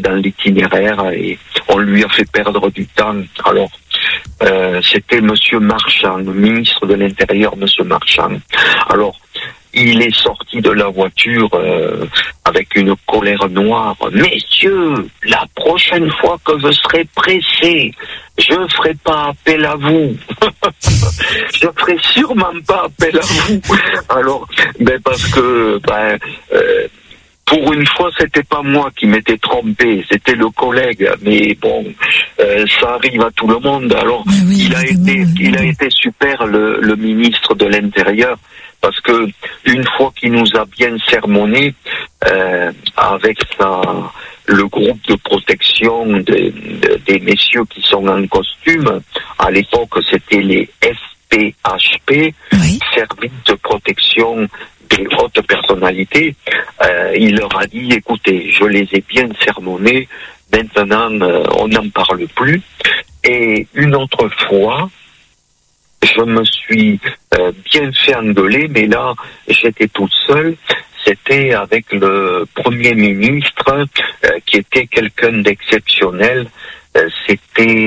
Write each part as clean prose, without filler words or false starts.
dans l'itinéraire et on lui a fait perdre du temps. Alors, c'était Monsieur Marchand, le ministre de l'Intérieur, Monsieur Marchand. Alors, il est sorti de la voiture avec une colère noire. « Messieurs, la prochaine fois que vous serez pressés, je ne ferai pas appel à vous. » Je ne ferai sûrement pas appel à vous. Alors, parce que... pour une fois, c'était pas moi qui m'étais trompé, c'était le collègue. Mais bon, ça arrive à tout le monde. Alors, oui, il a été super, le ministre de l'Intérieur, parce que une fois qu'il nous a bien sermonné, avec le groupe de protection des messieurs qui sont en costume, à l'époque, c'était les SPHP, Services de protection des hautes personnalités, il leur a dit, écoutez, je les ai bien sermonnés, maintenant on n'en parle plus. Et une autre fois, je me suis bien fait engueuler, mais là, j'étais toute seule. C'était avec le Premier ministre, qui était quelqu'un d'exceptionnel. C'était...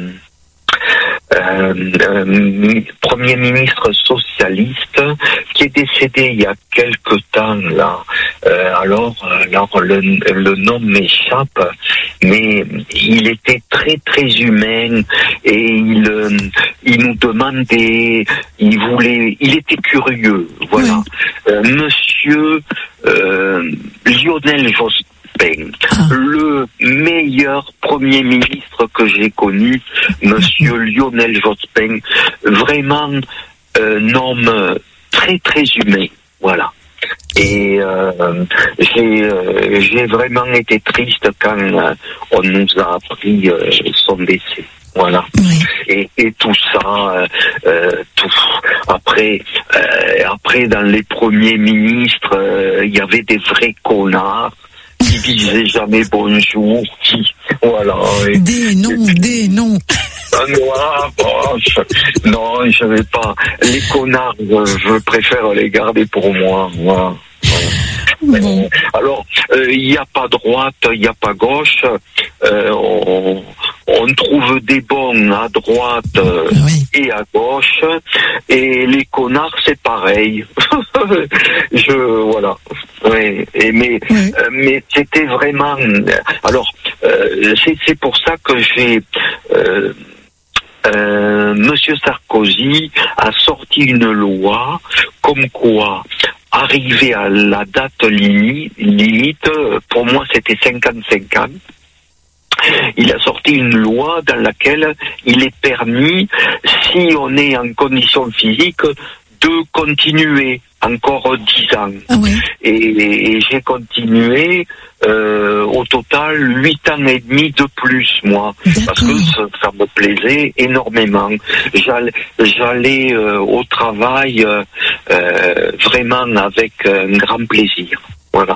Premier ministre socialiste qui est décédé il y a quelque temps là. Alors le nom m'échappe, mais il était très très humain et il nous demandait, il était curieux, voilà. Monsieur Lionel Jospin, le meilleur Premier ministre que j'ai connu, Monsieur Lionel Jospin, vraiment un homme très très humain, voilà. Et j'ai vraiment été triste quand on nous a appris son décès. Voilà. Oui. Et tout ça, après, dans les premiers ministres, il y avait des vrais connards qui disaient jamais bonjour, voilà. Des noms. Non, je vais pas. Les connards, je préfère les garder pour moi. Voilà. Bon. Alors, il n'y a pas droite, il n'y a pas gauche. On trouve des bons à droite et à gauche. Et les connards, c'est pareil. Voilà. Ouais. Mais c'était vraiment... Alors, c'est pour ça que j'ai... Monsieur Sarkozy a sorti une loi comme quoi arrivé à la date limite, pour moi c'était 55 ans, il a sorti une loi dans laquelle il est permis, si on est en condition physique, de continuer encore 10 ans. Ah oui. Et j'ai continué au total 8 ans et demi de plus, moi. D'accord. Parce que ça me plaisait énormément. J'allais au travail vraiment avec un grand plaisir. Voilà.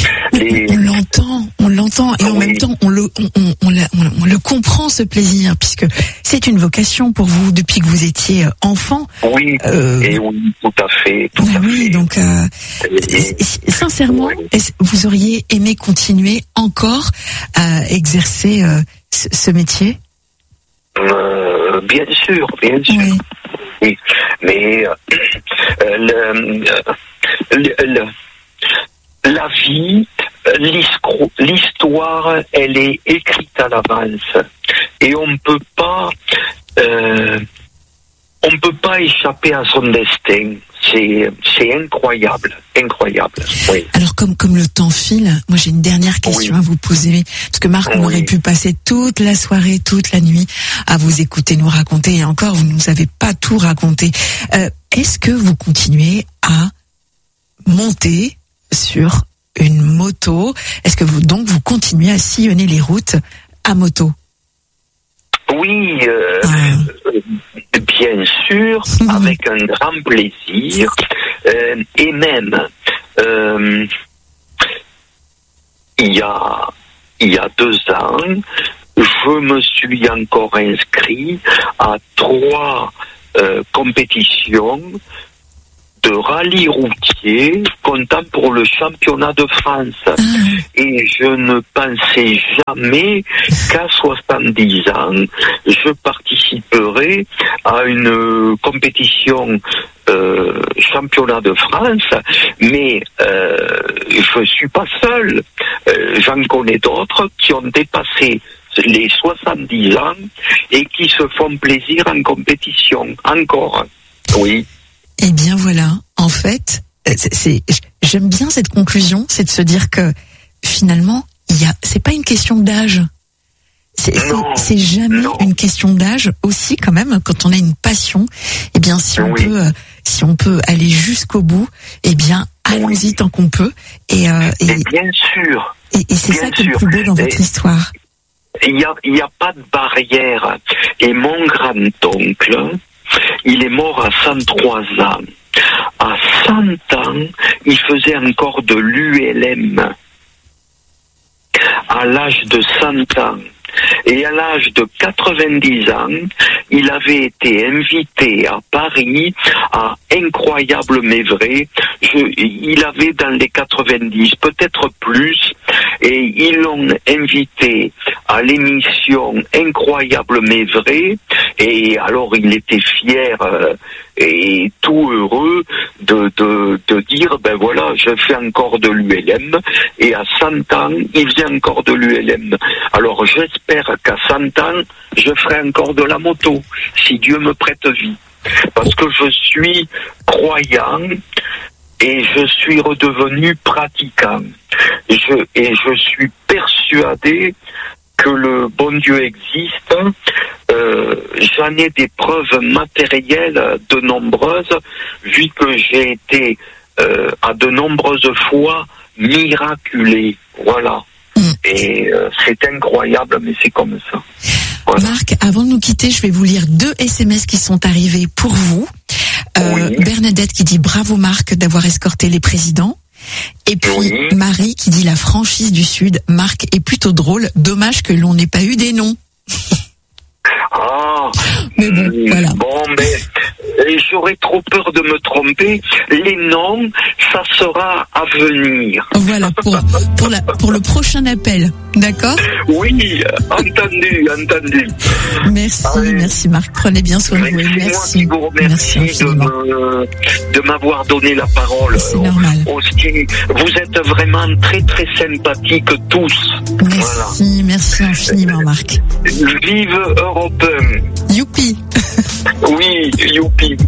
On l'entend, et en même temps, on le comprend, ce plaisir, puisque c'est une vocation pour vous depuis que vous étiez enfant. Oui, et oui, tout à fait. Oui, donc, sincèrement, vous auriez aimé continuer encore à exercer ce métier? Bien sûr. Oui. Mais la vie, l'histoire, elle est écrite à l'avance et on ne peut pas échapper à son destin. C'est incroyable. Oui. Alors comme le temps file, moi j'ai une dernière question à vous poser, parce que Marc, on aurait pu passer toute la soirée, toute la nuit à vous écouter nous raconter, et encore vous ne nous avez pas tout raconté. Est-ce que vous continuez à monter sur une moto? Est-ce que vous continuez à sillonner les routes à moto? Oui, bien sûr, avec un grand plaisir, et même il y a 2 ans, je me suis encore inscrit à 3 compétitions de rallye routier comptant pour le championnat de France. Et je ne pensais jamais qu'à 70 ans, je participerai à une compétition championnat de France, mais je suis pas seul. J'en connais d'autres qui ont dépassé les 70 ans et qui se font plaisir en compétition encore. Oui. Eh bien voilà, en fait, j'aime bien cette conclusion, c'est de se dire que finalement, c'est pas une question d'âge. C'est jamais une question d'âge aussi quand même quand on a une passion. Eh bien si on peut aller jusqu'au bout, eh bien allons-y tant qu'on peut. Et bien sûr. Et c'est ça qui est le plus beau dans votre histoire. Il y a pas de barrière. Et mon grand-oncle, il est mort à 103 ans. À 100 ans, il faisait encore de l'ULM. À l'âge de 100 ans. Et à l'âge de 90 ans, il avait été invité à Paris, à Incroyable mais vrai. Il avait dans les 90, peut-être plus, et ils l'ont invité à l'émission Incroyable mais vrai. Et alors il était fier et tout heureux de dire, ben voilà, je fais encore de l'ULM. Et à 100 ans, il faisait encore de l'ULM. Alors j'espère qu'à 100 ans, je ferai encore de la moto, si Dieu me prête vie. Parce que je suis croyant et je suis redevenu pratiquant. Et je suis persuadé que le bon Dieu existe. J'en ai des preuves matérielles de nombreuses, vu que j'ai été à de nombreuses fois miraculé. Voilà. Et c'est incroyable, mais c'est comme ça. Voilà. Marc, avant de nous quitter, je vais vous lire 2 SMS qui sont arrivés pour vous. Bernadette qui dit bravo Marc d'avoir escorté les présidents. Et puis Marie qui dit la franchise du Sud, Marc est plutôt drôle, dommage que l'on n'ait pas eu des noms. Mais bon, voilà. Bon, mais j'aurais trop peur de me tromper. Les noms, ça sera à venir. Voilà, pour le prochain appel, d'accord ? Oui, entendu. Merci Marc, prenez bien soin de vous. Merci. Moi qui vous remercie de m'avoir donné la parole. C'est normal. Aussi, vous êtes vraiment très très sympathiques tous. Merci infiniment Marc. Vive Europe 1. Youpi. Oui, youpi.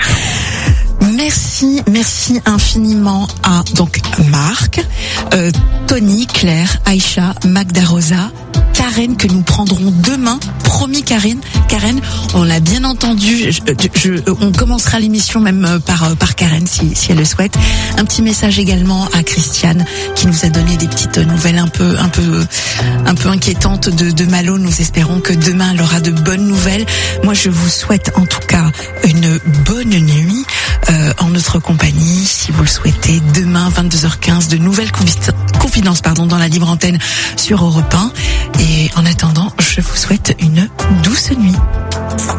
Merci infiniment à donc Marc, Tony, Claire, Aïcha, Magda Rosa, Karen que nous prendrons demain. Promis Karen, on l'a bien entendu. On commencera l'émission même par Karen si elle le souhaite. Un petit message également à Christiane qui nous a donné des petites nouvelles un peu inquiétantes de Malo. Nous espérons que demain elle aura de bonnes nouvelles. Moi je vous souhaite en tout cas une bonne nuit en notre compagnie. Si vous le souhaitez, demain 22h15 de nouvelles confidences dans la libre antenne sur Europe 1. Et en attendant, je vous souhaite une douce nuit.